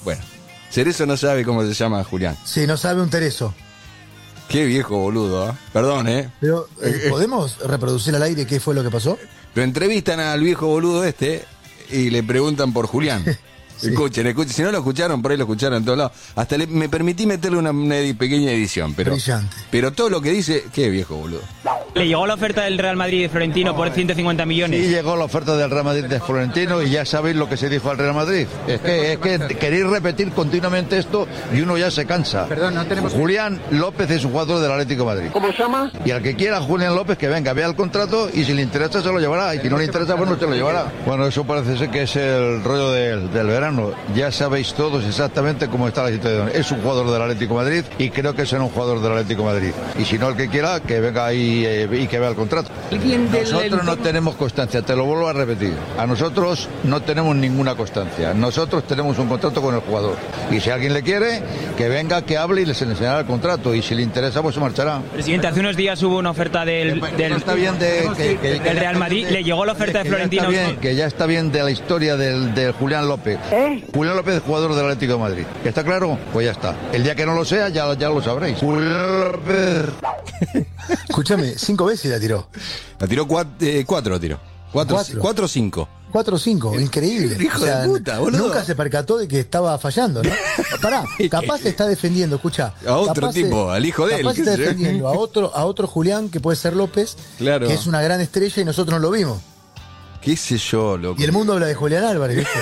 Bueno, Cerezo no sabe cómo se llama Julián. Sí, no sabe un tereso. Qué viejo boludo, ¿eh? Perdón, Pero, ¿podemos reproducir al aire qué fue lo que pasó? Lo entrevistan al viejo boludo y le preguntan por Julián. Sí. Escuchen, si no lo escucharon, por ahí lo escucharon en todos lados. Hasta me permití meterle una pequeña edición, pero brillante. Pero todo lo que dice, qué viejo boludo. Le llegó la oferta del Real Madrid de Florentino por 150 millones. Sí, llegó la oferta del Real Madrid de Florentino y ya sabéis lo que se dijo al Real Madrid. Es que queréis repetir continuamente esto y uno ya se cansa. Perdón, no tenemos... Julián López es un jugador del Atlético de Madrid. ¿Cómo se llama? Y al que quiera Julián López que venga, vea el contrato y si le interesa se lo llevará. Y si no le interesa, pues no se lo llevará. Bueno, eso parece ser que es el rollo del verano. Ya sabéis todos exactamente cómo está la situación. Es un jugador del Atlético de Madrid y creo que será un jugador del Atlético de Madrid. Y si no, el que quiera, que venga ahí y que vea el contrato. Nosotros no tenemos constancia, te lo vuelvo a repetir. A nosotros no tenemos ninguna constancia. Nosotros tenemos un contrato con el jugador. Y si alguien le quiere, que venga, que hable y les enseñará el contrato. Y si le interesa, pues se marchará. Presidente, hace unos días hubo una oferta del Real Madrid. Le llegó la oferta de Florentino. Que ya está bien de la historia del Julián López. Julián López es jugador del Atlético de Madrid. ¿Está claro? Pues ya está. El día que no lo sea, ya lo sabréis. Julián López. Escúchame, 5 veces la tiró. La tiró 4, tiró. 4 o 5. 4 o 5, increíble. Hijo de puta, boludo. Nunca se percató de que estaba fallando, ¿no? Pará, capaz se está defendiendo, escucha. A otro tipo, al hijo de él. Capaz se está defendiendo a otro Julián, que puede ser López, claro, que es una gran estrella y nosotros no lo vimos. ¿Qué sé yo, loco? Y el mundo habla de Julián Álvarez, ¿viste?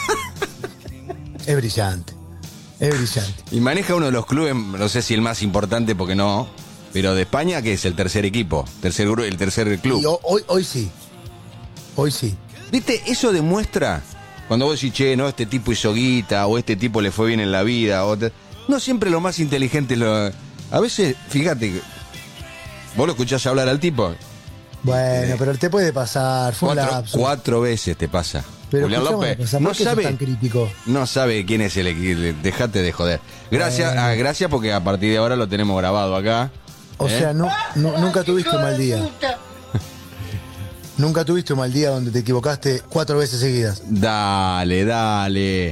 Es brillante. Es brillante. Y maneja uno de los clubes, no sé si el más importante porque no, pero de España, que es el tercer equipo, el tercer club. Y hoy sí. Hoy sí. ¿Viste? Eso demuestra, cuando vos decís, che, no, este tipo hizo guita, o este tipo le fue bien en la vida, no siempre lo más inteligente a veces, fíjate, vos lo escuchás hablar al tipo. Bueno, pero te puede pasar. Fue 4 veces te pasa. Pero Julián López no sabe, tan crítico. No sabe quién es el equipo. Dejate de joder. Gracias porque a partir de ahora lo tenemos grabado acá. O sea, nunca tuviste un mal día. Nunca tuviste un mal día donde te equivocaste 4 veces seguidas. Dale.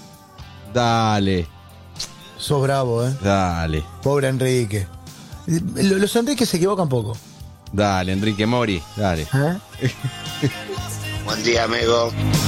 Sos bravo, Dale. Pobre Enrique. Los Enrique se equivocan poco. Dale, Enrique Mori, dale. Buen día, amigo.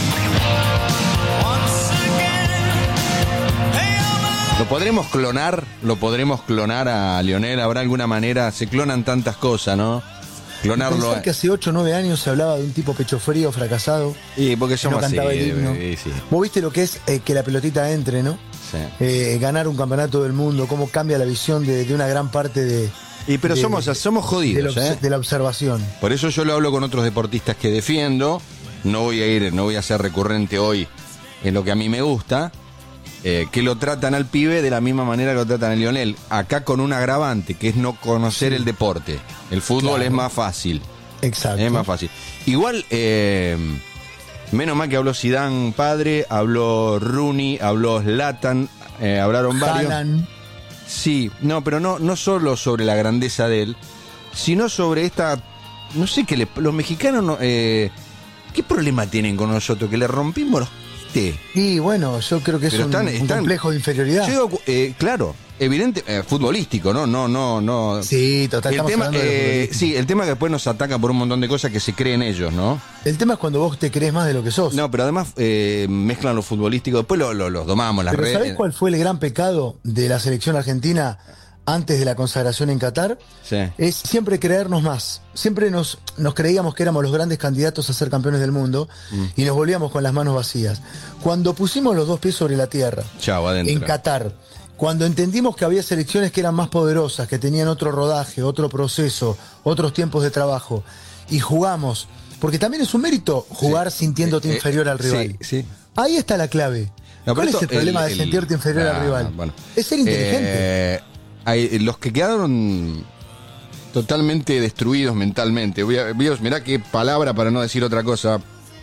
¿Lo podremos clonar a Lionel? ¿Habrá alguna manera? Se clonan tantas cosas, ¿no? Clonarlo. Pensar que hace 8 o 9 años se hablaba de un tipo pecho frío, fracasado. Y porque somos no cantaba así. el himno. Sí. Vos viste lo que es que la pelotita entre, ¿no? Sí. Ganar un campeonato del mundo, cómo cambia la visión de una gran parte de... Pero somos jodidos, de la observación. Por eso yo lo hablo con otros deportistas que defiendo. No voy a ser recurrente hoy en lo que a mí me gusta. Que lo tratan al pibe de la misma manera que lo tratan a Lionel. Acá con un agravante, que es no conocer el deporte. El fútbol es más fácil. Exacto. Es más fácil. Igual, menos mal que habló Zidane padre, habló Rooney, habló Zlatan, hablaron varios. Haaland. Sí, no, pero no solo sobre la grandeza de él, sino sobre esta... No sé, los mexicanos... ¿qué problema tienen con nosotros? Que le rompimos los... Y bueno, yo creo que es un complejo de inferioridad. Claro, evidente, futbolístico, no. Sí, total. El tema que después nos ataca por un montón de cosas que se creen ellos, ¿no? El tema es cuando vos te crees más de lo que sos. No, pero además mezclan lo futbolístico, después los domamos, las redes. ¿Sabés cuál fue el gran pecado de la selección argentina antes de la consagración en Qatar? Sí. Es siempre creernos más. Siempre nos creíamos que éramos los grandes candidatos a ser campeones del mundo y nos volvíamos con las manos vacías. Cuando pusimos los 2 pies sobre la tierra, en Qatar, cuando entendimos que había selecciones que eran más poderosas, que tenían otro rodaje, otro proceso, otros tiempos de trabajo, y jugamos, porque también es un mérito jugar sintiéndote inferior al rival. Sí. Ahí está la clave. ¿Cuál es el problema de sentirte inferior al rival? Bueno. Es ser inteligente. Los que quedaron totalmente destruidos mentalmente. Mirá qué palabra para no decir otra cosa.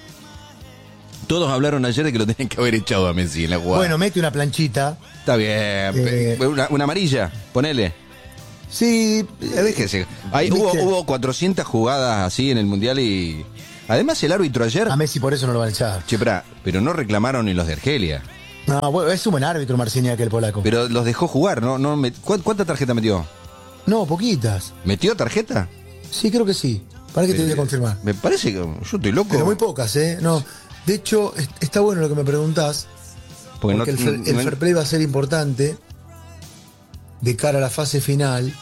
Todos hablaron ayer de que lo tenían que haber echado a Messi en la jugada. Bueno, mete una planchita. Está bien. Una amarilla, ponele. Sí. Déjese. Hubo 400 jugadas así en el Mundial y... Además el árbitro ayer... A Messi por eso no lo van a echar. Che, pero no reclamaron ni los de Argelia. No, bueno, es un buen árbitro Marciniak, el polaco. Pero los dejó jugar, ¿no? ¿Cuánta tarjeta metió? No, poquitas. ¿Metió tarjeta? Sí, creo que sí. Para que te voy a confirmar. Me parece que yo estoy loco. Pero muy pocas, ¿eh? No. De hecho, está bueno lo que me preguntás. Porque el fair play va a ser importante de cara a la fase final.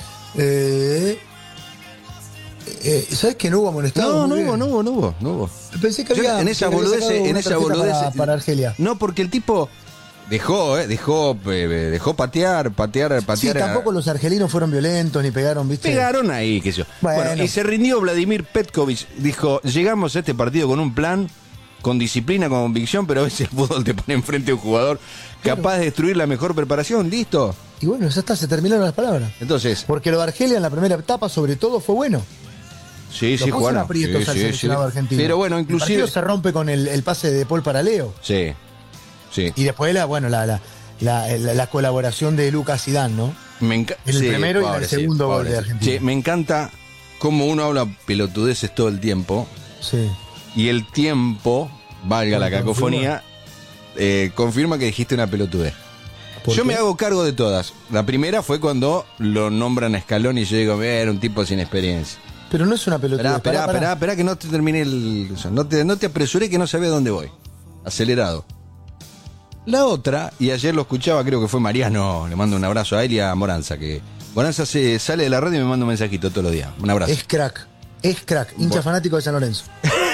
¿Sabes que no hubo amonestado? No hubo. Pensé que había. En esa boludez. Para Argelia. No, porque el tipo dejó patear. Sí, tampoco los argelinos fueron violentos ni pegaron, ¿viste? Pegaron ahí, qué sé yo. Bueno, y se rindió Vladimir Petkovic. Dijo: llegamos a este partido con un plan, con disciplina, con convicción, pero a veces el fútbol te pone enfrente a un jugador capaz de destruir la mejor preparación. ¿Listo? Y bueno, ya está, se terminaron las palabras. Entonces. Porque lo de Argelia en la primera etapa, sobre todo, fue bueno. Sí, Juan. Pero bueno, inclusive. El partido se rompe con el pase de Paul para Leo. Sí. Y después la colaboración de Lucas Zidane, ¿no? El primero y el segundo gol de Argentina. Sí, me encanta cómo uno habla pelotudeces todo el tiempo. Sí. Y el tiempo, valga la cacofonía, confirma que dijiste una pelotudez. Yo me hago cargo de todas. La primera fue cuando lo nombran a Scaloni y yo digo, era un tipo sin experiencia. Pero no es una pelotudez. Esperá que no te termine no te apresuré, que no sabía dónde voy. Acelerado. La otra, y ayer lo escuchaba, creo que fue Mariano, le mando un abrazo a él y a Moranza, que Moranza sale de la radio y me manda un mensajito todos los días. Un abrazo. Es crack, hincha fanático de San Lorenzo.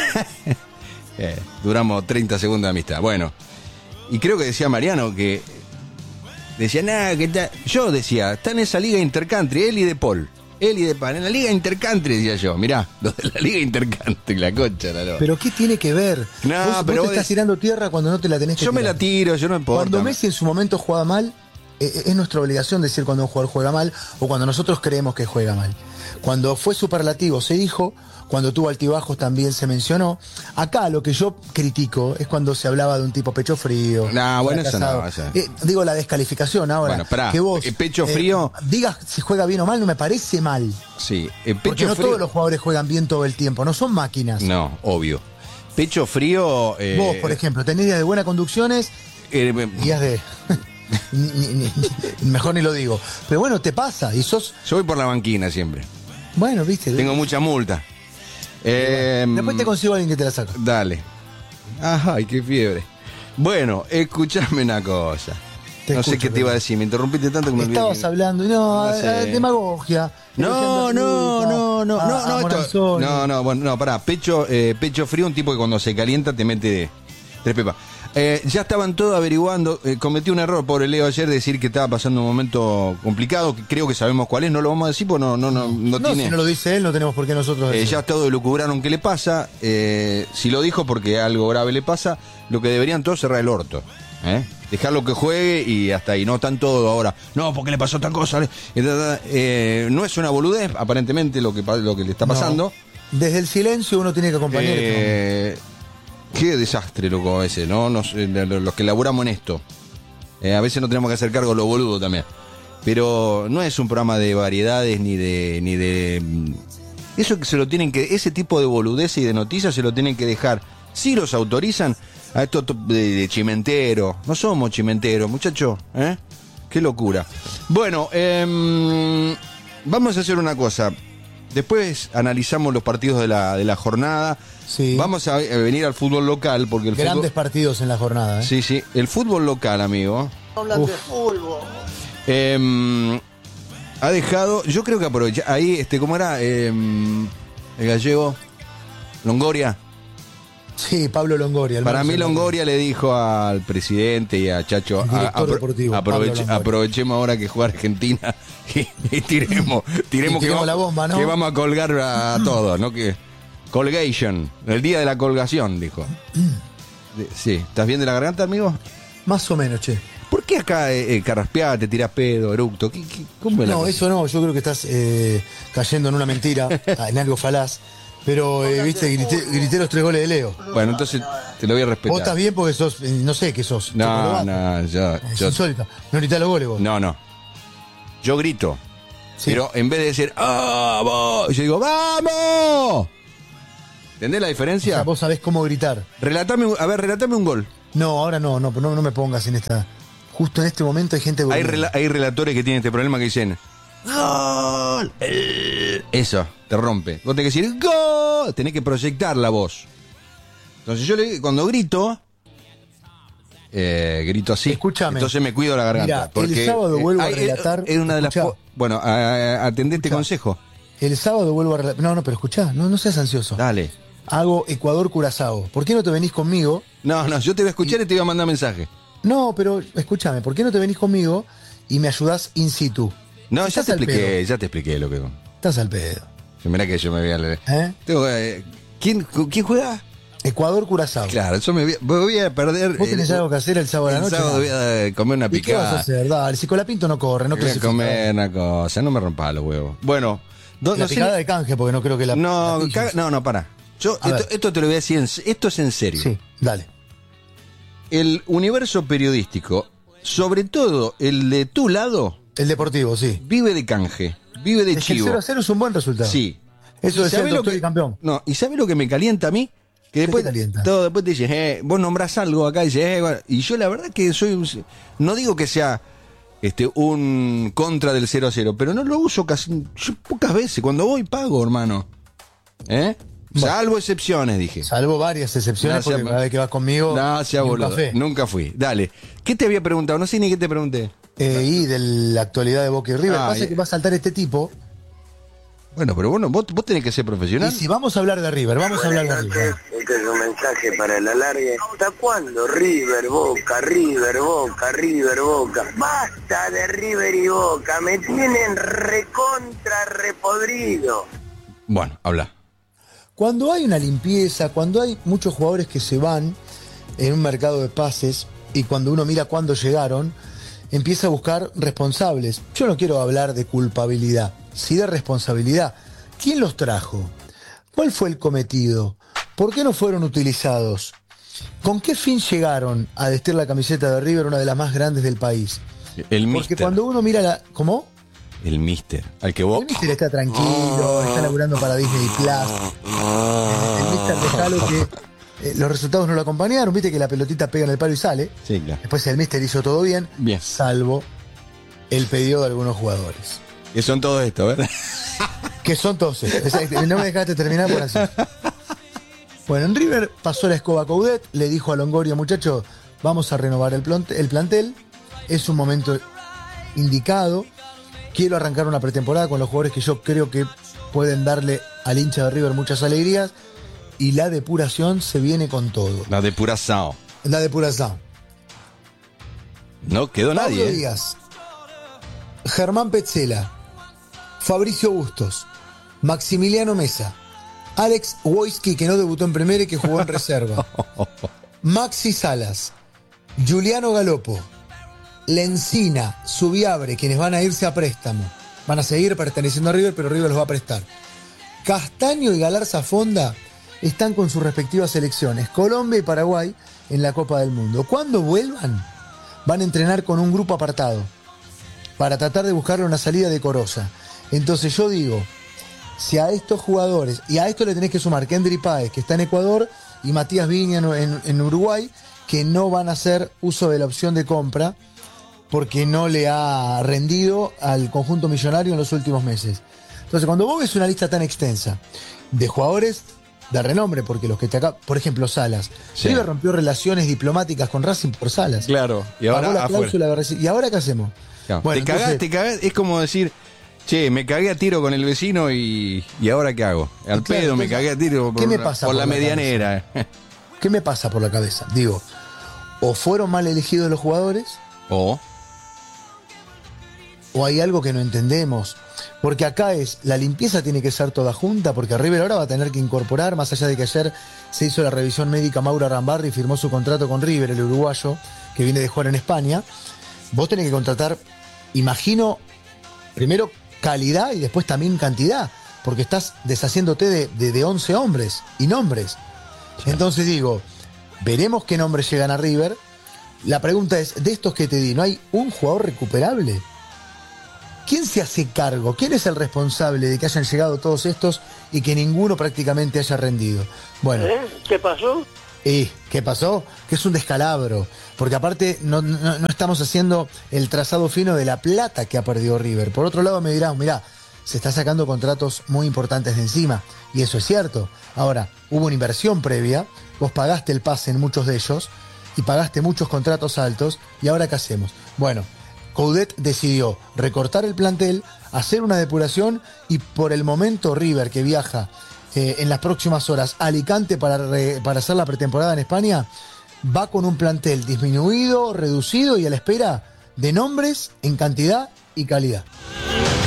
Duramos 30 segundos de amistad. Bueno, y creo que decía Mariano que decía, yo decía, está en esa liga intercountry, él y De Paul. En la liga intercountry, decía yo. Mirá, los de la liga intercountry, la concha, la loca. Pero ¿qué tiene que ver? No, vos te estás tirando tierra cuando no te la tenés que tirar. Yo me la tiro, yo no importa. Cuando Messi en su momento juega mal, es nuestra obligación decir cuando un jugador juega mal o cuando nosotros creemos que juega mal. Cuando fue superlativo se dijo, cuando tuvo altibajos también se mencionó. Acá lo que yo critico es cuando se hablaba de un tipo pecho frío. Bueno, eso no. Digo la descalificación ahora. Bueno, pará, que vos pecho frío. Digas si juega bien o mal, no me parece mal. Sí, porque no todos los jugadores juegan bien todo el tiempo, no son máquinas. No, obvio. Pecho frío. Vos, por ejemplo, tenés días de buenas conducciones, días de. Mejor ni lo digo. Pero bueno, te pasa y sos. Yo voy por la banquina siempre. Bueno, viste. Tengo mucha multa. Después te consigo a alguien que te la saca. Dale. Ay, qué fiebre. Bueno, escuchame una cosa. No sé qué te iba a decir, me interrumpiste tanto que me olvidé. Estabas hablando, demagogia. Pará, pecho frío, un tipo que cuando se calienta te mete 3 pepas. Ya estaban todos averiguando, cometí un error, pobre Leo, ayer, decir que estaba pasando un momento complicado, que creo que sabemos cuál es, no lo vamos a decir, porque no tiene. Si no lo dice él, no tenemos por qué nosotros decir. Ya todos elucubraron qué le pasa, si lo dijo porque algo grave le pasa, lo que deberían todos cerrar el orto, dejarlo que juegue y hasta ahí, no están todos ahora, no, porque le pasó tal cosa, no es una boludez, aparentemente, lo que le está pasando. Desde el silencio uno tiene que acompañar. Qué desastre, loco, a veces, ¿no? Los que laburamos en esto. A veces no tenemos que hacer cargo de los boludos también. Pero no es un programa de variedades ni de eso que se lo tienen que. Ese tipo de boludeces y de noticias se lo tienen que dejar. Si los autorizan a esto de chimentero. No somos chimenteros, muchachos, Qué locura. Bueno, vamos a hacer una cosa. Después analizamos los partidos de la jornada. Sí. Vamos a venir al fútbol local porque grandes partidos en la jornada. Sí, el fútbol local, amigo. Hablan de fútbol. Ha dejado, yo creo que aprovecha. Ahí, ¿cómo era? El gallego Longoria. Sí, Pablo Longoria. Para mí Longoria le dijo al presidente y a Chacho, aprovechemos ahora que juega Argentina y tiremos la bomba, ¿no? Que vamos a colgar a todos, ¿no? Colgation, el día de la colgación, dijo. Sí, ¿estás bien de la garganta, amigo? Más o menos, che. ¿Por qué acá carraspeás, te tirás pedo, eructo? ¿Cómo es? No, eso no, yo creo que estás cayendo en una mentira, en algo falaz. Pero, viste, grité los 3 goles de Leo. Bueno, entonces te lo voy a respetar. Vos estás bien porque sos, no sé qué sos. Yo. Es insólito. No gritás los goles vos. No. Yo grito. Sí. Pero en vez de decir, ¡vamos! Yo digo, ¡vamos! ¿Entendés la diferencia? O sea, vos sabés cómo gritar. Relatame un gol. No, ahora no me pongas en esta... Justo en este momento hay gente... Hay relatores que tienen este problema que dicen... ¡Gol! Eso, te rompe. Vos tenés que decir ¡gol! Tenés que proyectar la voz. Entonces yo cuando grito así. Escúchame. Entonces me cuido la garganta. Mirá, porque el sábado vuelvo a relatar... Es una de las... Bueno, atendé este consejo. El sábado vuelvo a relatar... No, pero escuchá, no seas ansioso. Dale. Hago Ecuador-Curazao. ¿Por qué no te venís conmigo? No, yo te voy a escuchar y te voy a mandar mensaje. No, pero escúchame, ¿por qué no te venís conmigo y me ayudás in situ? No, ya te expliqué lo que... Estás al pedo. Mirá que yo me voy a leer. ¿Quién juega? Ecuador-Curazao. Claro, eso me voy a perder. ¿Vos tenés algo que hacer el sábado a la noche? El sábado voy a comer una picada. ¿Qué vas a hacer? Dale, si Colapinto no corre, no voy a comer una cosa, no me rompa los huevos. Bueno. La picada de canje, porque no creo que la... No, pará. Esto te lo voy a decir, esto es en serio. Sí, dale. El universo periodístico, sobre todo el de tu lado... El deportivo, sí. Vive de canje, vive de chivo. El 0-0 es un buen resultado. Sí. Eso es el doctor y campeón. No, ¿y sabés lo que me calienta a mí? Que después después te dices, vos nombrás algo acá y dices, y yo la verdad que no digo que sea un contra del 0-0, pero no lo uso pocas veces. Cuando voy pago, hermano. Bueno, salvo excepciones, dije. Salvo varias excepciones, porque cada vez que vas conmigo, nunca fui. Dale. ¿Qué te había preguntado? No sé ni qué te pregunté. Y de la actualidad de Boca y River. Pasa que va a saltar este tipo. Bueno, pero vos tenés que ser profesional. Y si vamos a hablar de River, Este es un mensaje para el alargue. ¿Hasta cuándo River, Boca, River, Boca, River, Boca? Basta de River y Boca, me tienen recontra repodrido. Bueno, habla. Cuando hay una limpieza, cuando hay muchos jugadores que se van en un mercado de pases y cuando uno mira cuándo llegaron, empieza a buscar responsables. Yo no quiero hablar de culpabilidad, sí de responsabilidad. ¿Quién los trajo? ¿Cuál fue el cometido? ¿Por qué no fueron utilizados? ¿Con qué fin llegaron a vestir la camiseta de River, una de las más grandes del país? Porque cuando uno mira ¿Cómo? El Mister, al que vos... El Mister está tranquilo, está laburando para Disney Plus. El Mister dejalo que los resultados no lo acompañaron. Viste que la pelotita pega en el palo y sale. Sí, claro. Después el Mister hizo todo bien. Salvo el pedido de algunos jugadores. Que son todos estos, ¿verdad? Que son todos estos. No me dejaste terminar por así. Bueno, en River pasó la escoba a Coudet, le dijo a Longoria, muchachos, vamos a renovar el plantel. Es un momento indicado. Quiero arrancar una pretemporada con los jugadores que yo creo que pueden darle al hincha de River muchas alegrías. Y la depuración se viene con todo. La depuración. No quedó Pablo nadie. Díaz, Germán Petzela, Fabricio Bustos, Maximiliano Mesa, Alex Wojski, que no debutó en primera y que jugó en reserva, Maxi Salas, Juliano Galopo, Lencina, Subiabre, quienes van a irse a préstamo. Van a seguir perteneciendo a River, pero River los va a prestar. Castaño y Galarza Fonda están con sus respectivas selecciones, Colombia y Paraguay, en la Copa del Mundo. Cuando vuelvan, van a entrenar con un grupo apartado para tratar de buscarle una salida decorosa. Entonces yo digo, si a estos jugadores, y a esto le tenés que sumar Kendry Páez, que está en Ecuador, y Matías Viña en Uruguay, que no van a hacer uso de la opción de compra porque no le ha rendido al conjunto millonario en los últimos meses. Entonces, cuando vos ves una lista tan extensa de jugadores de renombre, porque los que te acá, por ejemplo, Salas, sí. River rompió relaciones diplomáticas con Racing por Salas. Claro, y ahora la cláusula de ¿y ahora qué hacemos? Claro. Bueno, te cagás, es como decir, che, me cagué a tiro con el vecino y ¿ahora qué hago? Al pedo me cagué a tiro por la medianera. ¿Qué me pasa por la cabeza? Digo, o fueron mal elegidos los jugadores, o hay algo que no entendemos. Porque acá la limpieza tiene que ser toda junta, porque River ahora va a tener que incorporar, más allá de que ayer se hizo la revisión médica, Mauro Arambarri firmó su contrato con River, el uruguayo, que viene de jugar en España. Vos tenés que contratar, imagino, primero calidad y después también cantidad, porque estás deshaciéndote de 11 hombres y nombres. Sí. Entonces digo, veremos qué nombres llegan a River. La pregunta es, de estos que te di, ¿no hay un jugador recuperable? ¿Quién se hace cargo? ¿Quién es el responsable de que hayan llegado todos estos y que ninguno prácticamente haya rendido? Bueno, ¿qué pasó? ¿Y qué pasó? Que es un descalabro, porque aparte no estamos haciendo el trazado fino de la plata que ha perdido River. Por otro lado me dirán, mirá, se está sacando contratos muy importantes de encima, y eso es cierto. Ahora, hubo una inversión previa, vos pagaste el pase en muchos de ellos, y pagaste muchos contratos altos, y ahora ¿qué hacemos? Bueno, Coudet decidió recortar el plantel, hacer una depuración, y por el momento River, que viaja en las próximas horas a Alicante para hacer la pretemporada en España, va con un plantel disminuido, reducido y a la espera de nombres en cantidad y calidad.